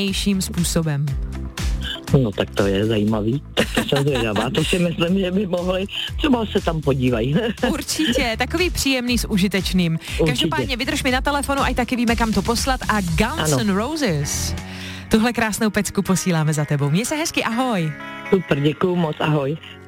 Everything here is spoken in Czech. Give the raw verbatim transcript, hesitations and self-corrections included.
nejším způsobem. No tak to je zajímavý, tak to jsem zvědavá, to si myslím, že by mohli, třeba se tam podívají. Určitě, takový příjemný s užitečným. Určitě. Každopádně vydrž mi na telefonu, ať taky víme, kam to poslat a Guns N' Roses. Tuhle krásnou pecku posíláme za tebou. Měj se hezky, ahoj. Super, děkuju moc, ahoj.